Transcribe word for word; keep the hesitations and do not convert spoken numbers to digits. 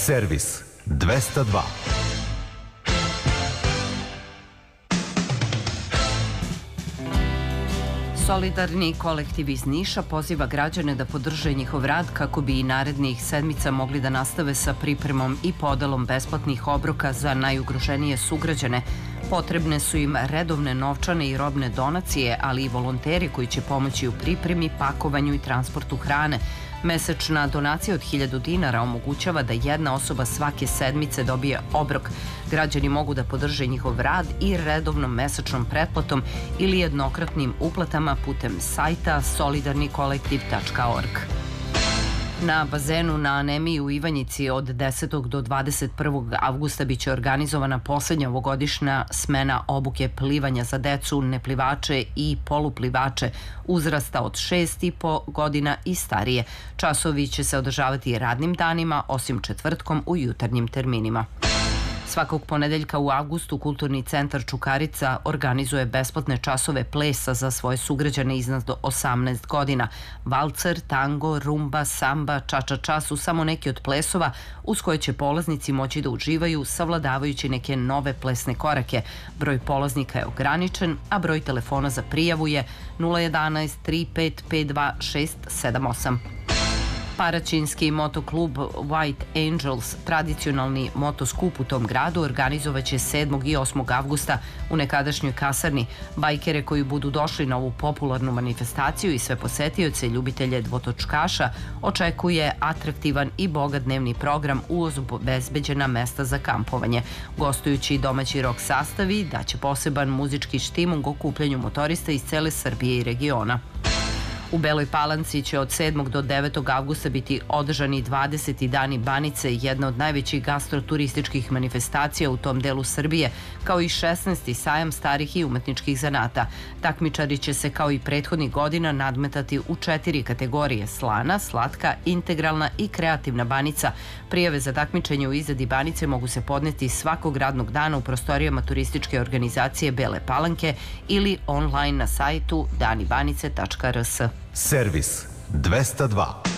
Servis dvesta dva. Solidarni kolektiv iz Niša poziva građane da podrže njihov rad kako bi i narednih sedmica mogli da nastave sa pripremom i podelom besplatnih obroka za najugroženije sugrađane. Potrebne su im redovne novčane i robne donacije, ali i volonteri koji će pomoći u pripremi, pakovanju i transportu hrane. Mesečna donacija od hiljadu dinara omogućava da jedna osoba svake sedmice dobije obrok. Građani mogu da podrže njihov rad i redovnom mesečnom pretplatom ili jednokratnim uplatama putem sajta solidarni kolektiv tačka org. Na bazenu na Anemiji u Ivanjici od desetog do dvadeset prvog avgusta biće organizovana poslednja ovogodišnja smena obuke plivanja za decu, neplivače i poluplivače uzrasta od šest i po godina i starije. Časovi će se održavati radnim danima, osim četvrtkom u jutarnjim terminima. Svakog ponedeljka u avgustu Kulturni centar Čukarica organizuje besplatne časove plesa za svoje sugrađane iznad do osamnaest godina. Valcer, tango, rumba, samba, ča-ča-ča su samo neki od plesova uz koje će polaznici moći da uživaju savladavajući neke nove plesne korake. Broj polaznika je ograničen, a broj telefona za prijavu je nula jedanaest tri pet pet dva šest sedam osam. Paraćinski motoklub White Angels, tradicionalni motoskup u tom gradu, organizovaće sedmog i osmog avgusta u nekadašnjoj kasarni. Bajkere koji budu došli na ovu popularnu manifestaciju i sve posetioce, ljubitelje dvotočkaša, očekuje atraktivan i bogat dnevni program uz obezbeđena mesta za kampovanje. Gostujući domaći rock sastavi daće poseban muzički štimung okupljanju motorista iz cele Srbije i regiona. U Beloj Palanci će od sedmog do devetog avgusta biti održani dvadeseti dani Banice, jedna od najvećih gastroturističkih manifestacija u tom delu Srbije, kao i šesnaesti sajam starih i umetničkih zanata. Takmičari će se kao i prethodnih godina nadmetati u četiri kategorije: slana, slatka, integralna i kreativna banica. Prijave za takmičenje u izradi banice mogu se podneti svakog radnog dana u prostorijama turističke organizacije Bele Palanke ili online na sajtu dani banice tačka r s. Servis dvesta dva.